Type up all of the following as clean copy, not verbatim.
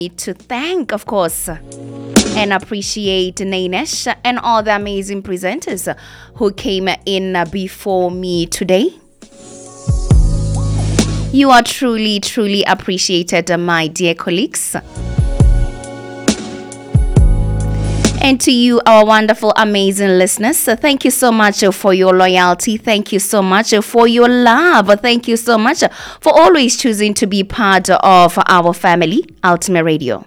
to thank, of course, and appreciate Nainesh and all the amazing presenters who came in before me today. You are truly, truly appreciated, my dear colleagues. And to you, our wonderful, amazing listeners, thank you so much for your loyalty. Thank you so much for your love. Thank you so much for always choosing to be part of our family, Ultimate Radio.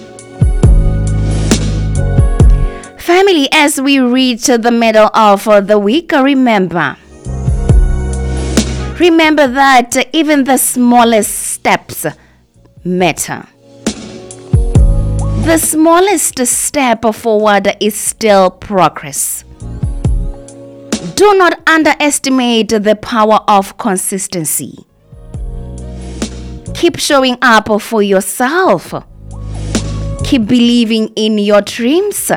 Family, as we reach the middle of the week, remember that even the smallest steps matter. The smallest step forward is still progress. Do not underestimate the power of consistency. Keep showing up for yourself. Keep believing in your dreams.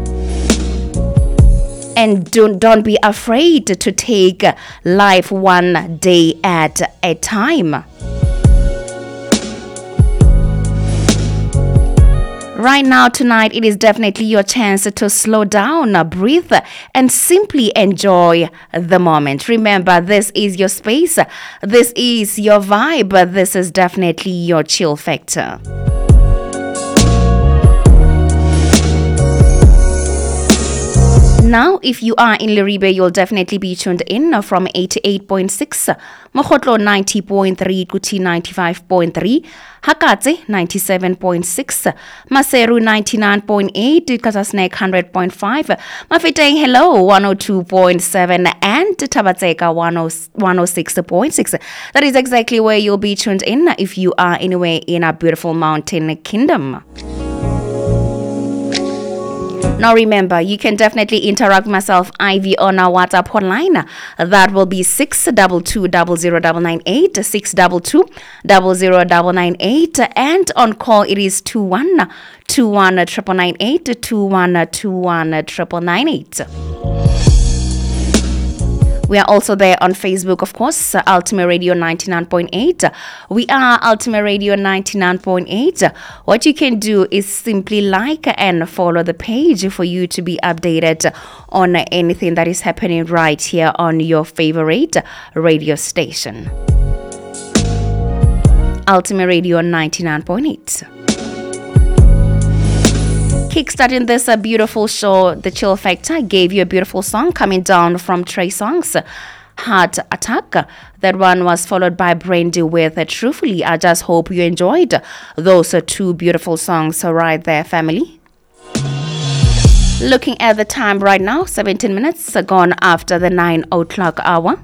And don't be afraid to take life one day at a time. Right now, tonight, it is definitely your chance to slow down, breathe, and simply enjoy the moment. Remember, this is your space. This is your vibe. This is definitely your chill factor. Now, if you are in Leribe, you'll definitely be tuned in from 88.6, Mokotlo 90.3, Kuti 95.3, Hakatse 97.6, Maseru 99.8, Kasasnek 100.5, Mafeteng Hello 102.7, and Tabatseka 106.6. That is exactly where you'll be tuned in if you are anywhere in our beautiful mountain kingdom. Now remember, you can definitely interact with myself, Ivy, on our WhatsApp hotline. That will be 622-00998, 622-00998, and on call it is 21-21-998, 21-21-998. We are also there on Facebook, of course, Ultimate Radio 99.8. We are Ultimate Radio 99.8. What you can do is simply like and follow the page for you to be updated on anything that is happening right here on your favorite radio station. Ultimate Radio 99.8. Kickstarting this beautiful show, The Chill Factor, gave you a beautiful song coming down from Trey Songz, Heart Attack. That one was followed by Brandy with Truthfully. I just hope you enjoyed those two beautiful songs right there, family. Looking at the time right now, 17 minutes gone after the 9 o'clock hour.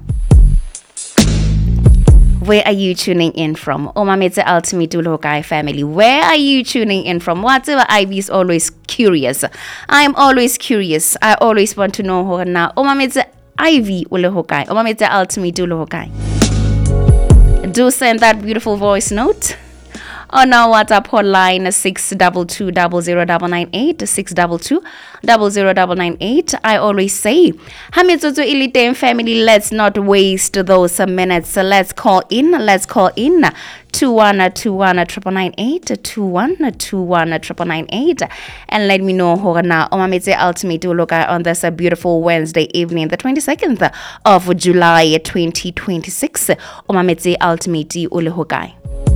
Where are you tuning in from? Omametse Ultimate Ulokai family. Where are you tuning in from? Whatever, Ivy is always curious. I am always curious. I always want to know how now. Omametse Ivy Ulokai. Omametse Ultimate Ulokai. Do send that beautiful voice note on our WhatsApp hotline 622-00998, 622-00998. I always say, Hamidzozo Ilitem family, let's not waste those minutes. Let's call in 21-21-998, and let me know how now Omametse Ultimate Uloka on this beautiful Wednesday evening, the 22nd of July 2026. Omametse Ultimate Ulokai.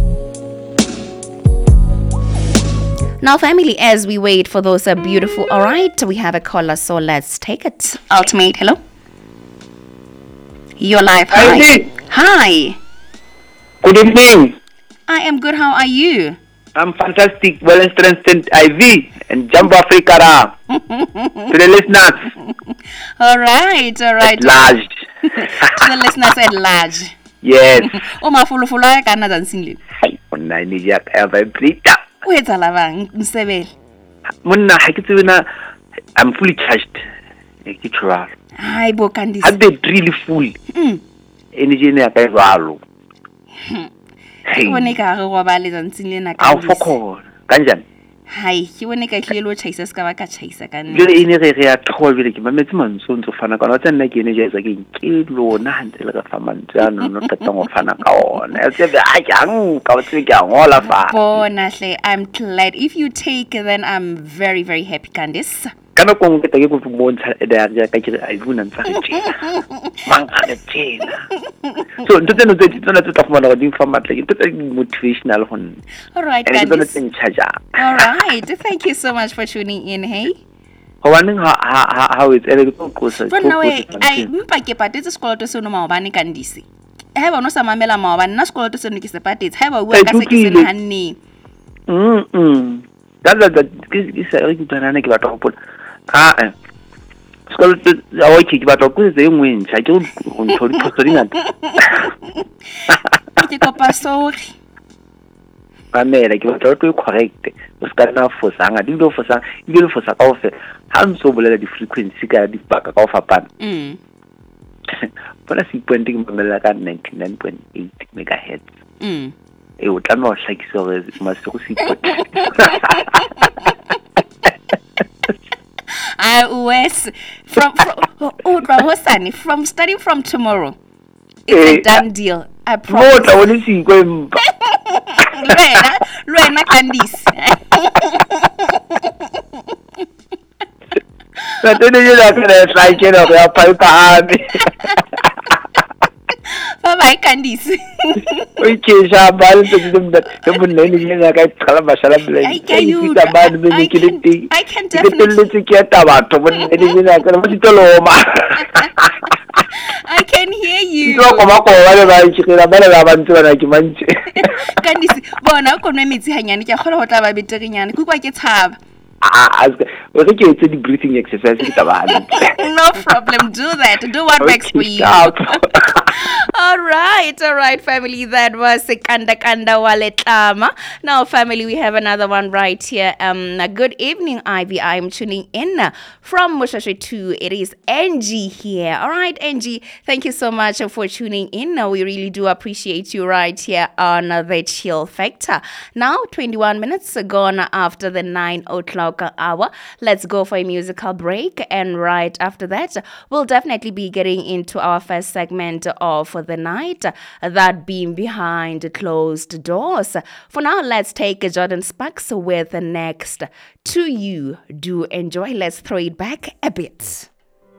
Now, family, as we wait for those beautiful, all right, we have a caller, so let's take it. Ultimate, hello. You're live. Hi. Hi. Good evening. I am good. How are you? I'm fantastic. Well strengthened, IV and Jumbo Africa to the listeners. All right. At large. To the listeners at large. Yes. Oh, my full I can't dancing. Hi, on I need your vibrator. Wait a lavang, Msebel. Munna, I'm fully charged. Hi, Bokandis. I've been really full. Energy in a valo. Hey, Monica, who are valid and singing a I'll focus. Ganjan. Hai, ke bone ka tlile lo chaisa ska ba ka chaisa ka nne. Jwale ene re ya thola bile ke mametse mantsho ntse fana ka ona tsa nna ke ene jesa ke lona hantse le ka fa mantsana no tata go fana ka ona ya tsebe a jang ka o tsebe ke a ngola fa Bona hle, I'm glad. If you take, then I'm very, very happy, Candice. kana go ngwe ke go montsha ya ka ke a ibuna ntsa re tjena mang a le tjena so ntse tsona tsa fumana go di fa matla ke tse motivational go nna. All right, Candice. All right. Thank you so much for tuning in, hey? Hobaneng ha o etse le go kosa For now, I mpa ke patetse sekoloto se no maobane Candice. Ha ba no sa mamela maobane na sekoloto se no ke se patetse. Ha ba bua ka se ke se nahanne. That ke sa re ke tsana ke batla go pola sekoloto a o ke batla go se engwe ntsha ke go nthodi phoso dingata Ke kopa sorry. Pamela ke batla go correct o ska na fosanga di do fosa di le fosa ka ofe ha ntso bolela di frequency ka di paka ka o fapana bona se point ke mamela ka 99.8 megahertz o tla no hlakisa gore masego se ipot from starting from tomorrow. It's a done deal. I promise. Mota wona se ikwe mpa. Lwena Candice. Sa tene yela ka na try ke no ya pipe Bye Candice. Okay, Shabal, the Bunani, I got Kalabashala. I can definitely get about I can hear you. Candice, bona o konwe metsi hanyane ke kgola ho tla ba beterinyane ku kwa ke tshaba. The breathing exercise. No problem. Do that. Do what works for you. All right, family. That was Kanda Waletlama. Now, family, we have another one right here. Good evening, Ivy. I am tuning in from Mushashe 2. It is Angie here. All right, Angie. Thank you so much for tuning in. We really do appreciate you right here on the Chill Factor. Now, 21 minutes gone after the 9 o'clock hour. Let's go for a musical break, and right after that we'll definitely be getting into our first segment of the night, that being Behind Closed Doors. For now, let's take Jordan Sparks with the next To You. Do enjoy. Let's throw it back a bit.